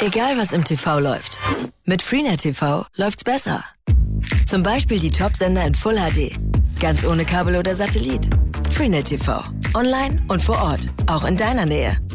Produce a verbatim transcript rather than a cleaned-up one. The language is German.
Egal was im T V läuft, mit Freenet T V läuft's besser. Zum Beispiel die Top-Sender in Full H D, ganz ohne Kabel oder Satellit. Freenet T V, online und vor Ort, auch in deiner Nähe.